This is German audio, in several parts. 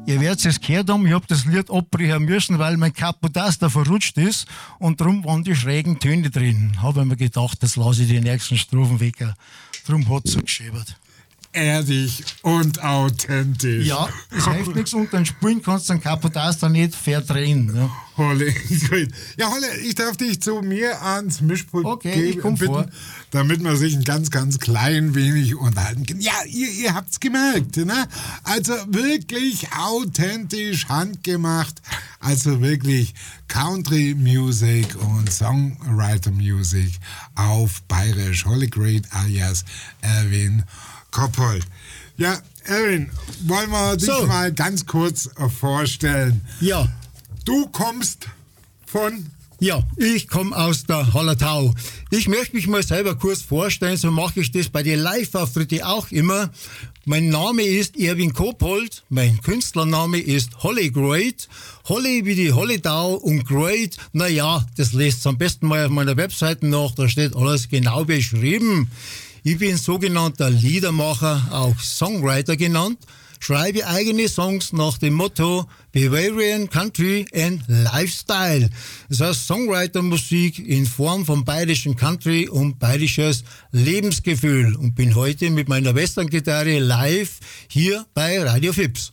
Ihr werdet es gehört haben, ich habe das Lied abbrechen müssen, weil mein Kapotaster verrutscht ist und darum waren die schrägen Töne drin. Habe ich mir gedacht, das lasse ich die nächsten Strophen weg. Darum hat es so geschäbert. Ehrlich und authentisch. Ja, es hilft nichts und dann spielen kannst du den Kapotaster nicht verdrehen. Ne? Holle, gut. Ja, Holle, ich darf dich zu mir ans Mischpult ich komm bitten, vor. damit man sich ein ganz, ganz klein wenig unterhalten kann. Ja, ihr habt's gemerkt, ne? Also wirklich authentisch, handgemacht. Also wirklich Country Music und Songwriter Music auf Bayerisch. Holle Great alias Erwin Koppold. Ja, Erwin, wollen wir dich mal ganz kurz vorstellen? Ja. Du kommst von... Ja, ich komme aus der Hallertau. Ich möchte mich mal selber kurz vorstellen, so mache ich das bei den Live-Auftritten auch immer. Mein Name ist Erwin Koppold, mein Künstlername ist Holly Great. Holly wie die Hallertau und Great, naja, das lest am besten mal auf meiner Webseite nach, da steht alles genau beschrieben. Ich bin sogenannter Liedermacher, auch Songwriter genannt, schreibe eigene Songs nach dem Motto Bavarian Country and Lifestyle. Das heißt Songwriter-Musik in Form von bayerischen Country und bayerisches Lebensgefühl und bin heute mit meiner Western-Gitarre live hier bei Radio Fips.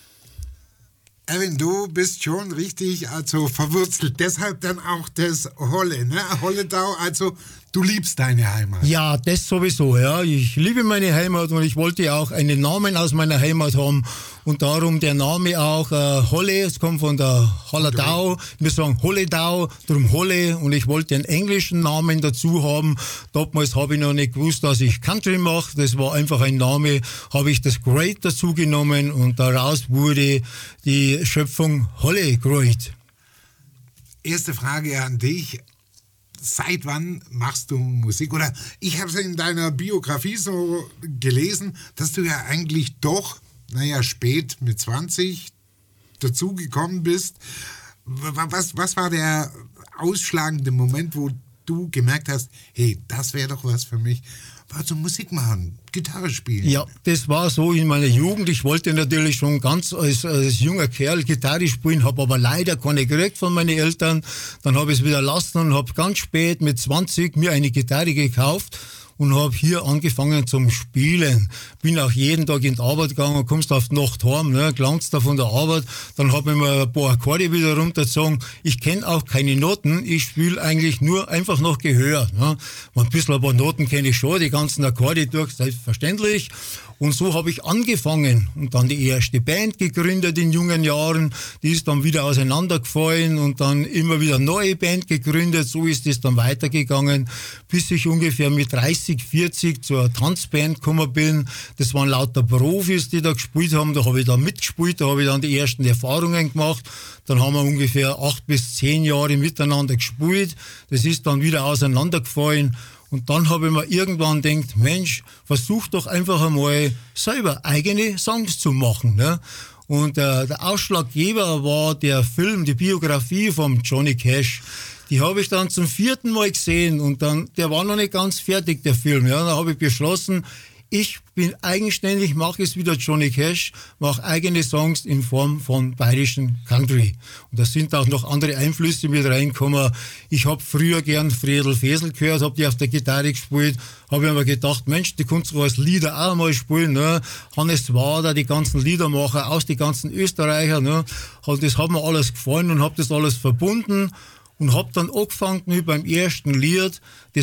Erwin, du bist schon richtig also verwurzelt, deshalb dann auch das Holle, ne? Hallertau, also du liebst deine Heimat. Ja, das sowieso, ja. Ich liebe meine Heimat und ich wollte auch einen Namen aus meiner Heimat haben und darum der Name auch Holle, es kommt von der Hallertau. Wir sagen Hallertau, darum Holle und ich wollte einen englischen Namen dazu haben. Damals habe ich noch nicht gewusst, dass ich Country mache. Das war einfach ein Name, habe ich das Great dazu genommen und daraus wurde die Schöpfung Holle Great. Erste Frage an dich. Seit wann machst du Musik? Oder ich habe es in deiner Biografie so gelesen, dass du ja eigentlich doch, spät mit 20 dazugekommen bist. Was war der ausschlagende Moment, wo du gemerkt hast, hey, das wäre doch was für mich? Also Musik machen, Gitarre spielen. Ja, das war so in meiner Jugend. Ich wollte natürlich schon ganz als junger Kerl Gitarre spielen, habe aber leider keine gekriegt von meinen Eltern. Dann habe ich es wieder lassen und habe ganz spät mit 20 mir eine Gitarre gekauft und habe hier angefangen zum Spielen. Bin auch jeden Tag in die Arbeit gegangen, kommst auf die Nacht heim, ne, gelangst da von der Arbeit, dann habe ich mir ein paar Akkorde wieder runtergezogen. Ich kenne auch keine Noten, ich spiele eigentlich nur einfach noch Gehör. Ne. Ein bisschen ein paar Noten kenne ich schon, die ganzen Akkorde durch, selbstverständlich. Und so habe ich angefangen und dann die erste Band gegründet in jungen Jahren. Die ist dann wieder auseinandergefallen und dann immer wieder eine neue Band gegründet. So ist es dann weitergegangen, bis ich ungefähr mit 30, 40 zur Tanzband gekommen bin. Das waren lauter Profis, die da gespielt haben. Da habe ich dann mitgespielt, da habe ich dann die ersten Erfahrungen gemacht. Dann haben wir ungefähr 8 bis 10 Jahre miteinander gespielt. Das ist dann wieder auseinandergefallen. Und dann habe ich mir irgendwann gedacht, Mensch, versuch doch einfach einmal selber eigene Songs zu machen. Ne? Und der Ausschlaggeber war der Film, die Biografie von Johnny Cash. Die habe ich dann zum 4. Mal gesehen und dann, der war noch nicht ganz fertig, der Film. Ja, da habe ich beschlossen, ich bin eigenständig, mache es wieder Johnny Cash, mache eigene Songs in Form von bayerischen Country. Und da sind auch noch andere Einflüsse mit reingekommen. Ich habe früher gern Fredel Fesel gehört, habe die auf der Gitarre gespielt, habe mir gedacht, Mensch, die kannst du als Lieder auch mal spielen. Ne? Hannes Wader, die ganzen Liedermacher, aus die ganzen Österreicher. Ne? Und das hat mir alles gefallen und habe das alles verbunden und habe dann angefangen mit beim ersten Lied, das